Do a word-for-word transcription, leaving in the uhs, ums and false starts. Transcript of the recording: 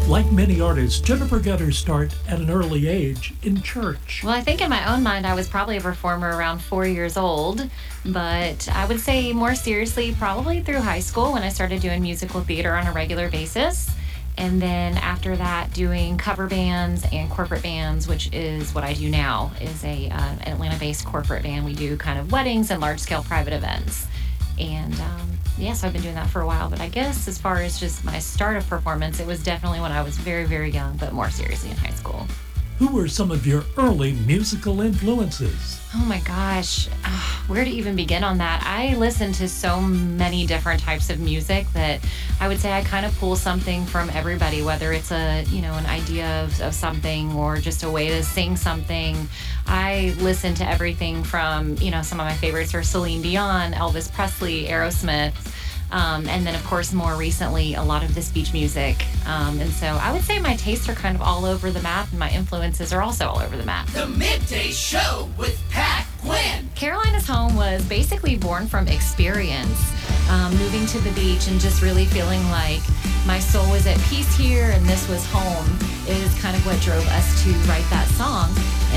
Like many artists, Jennifer got her start at an early age in church. Well, I think in my own mind, I was probably a performer around four years old, but I would say more seriously, probably through high school when I started doing musical theater on a regular basis. And then after that, doing cover bands and corporate bands, which is what I do now, is a uh, an Atlanta-based corporate band. We do kind of weddings and large-scale private events. And um, yeah, so I've been doing that for a while. But I guess as far as just my start of performance, it was definitely when I was very, very young, but more seriously in high school. Who were some of your early musical influences? Oh my gosh, uh, where to even begin on that? I listen to so many different types of music that I would say I kind of pull something from everybody, whether it's a, you know, an idea of, of something or just a way to sing something. I listen to everything from, you know, some of my favorites are Celine Dion, Elvis Presley, Aerosmith. Um, and then, of course, more recently, a lot of this beach music. Um, and so I would say my tastes are kind of all over the map, and my influences are also all over the map. The Midday Show with Pat Quinn. Carolina's Home was basically born from experience, um, moving to the beach and just really feeling like my soul was at peace here and this was home is kind of what drove us to write that song.